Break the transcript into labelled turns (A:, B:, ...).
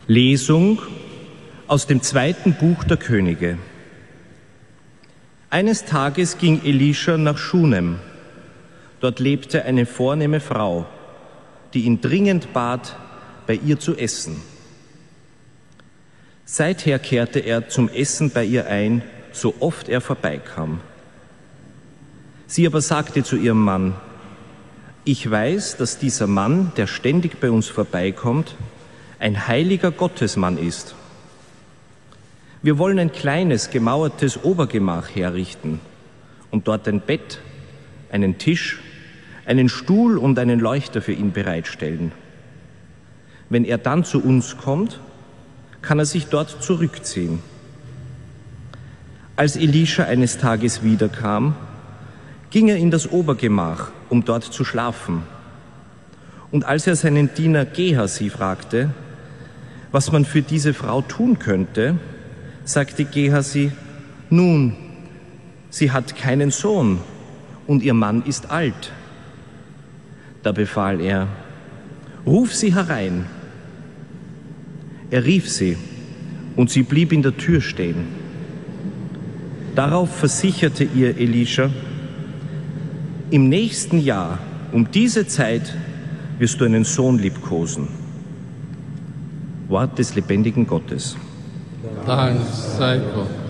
A: Lesung aus dem 2. Buch der Könige. Eines Tages ging Elisha nach Schunem. Dort lebte eine vornehme Frau, die ihn dringend bat, bei ihr zu essen. Seither kehrte er zum Essen bei ihr ein, so oft er vorbeikam. Sie aber sagte zu ihrem Mann: Ich weiß, dass dieser Mann, der ständig bei uns vorbeikommt, ein heiliger Gottesmann ist. Wir wollen ein kleines, gemauertes Obergemach herrichten und dort ein Bett, einen Tisch, einen Stuhl und einen Leuchter für ihn bereitstellen. Wenn er dann zu uns kommt, kann er sich dort zurückziehen. Als Elisha eines Tages wiederkam, ging er in das Obergemach, um dort zu schlafen. Und als er seinen Diener Gehasi fragte, was man für diese Frau tun könnte, sagte Gehasi: Nun, sie hat keinen Sohn und ihr Mann ist alt. Da befahl er: Ruf sie herein. Er rief sie, und sie blieb in der Tür stehen. Darauf versicherte ihr Elisha: Im nächsten Jahr, um diese Zeit, wirst du einen Sohn liebkosen. Wort des lebendigen Gottes.
B: Dank sei Gott.